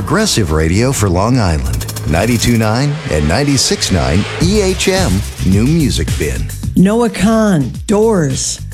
progressive radio for Long Island. 92.9 and 96.9 EHM New Music Bin. Noah Kahn, Doors.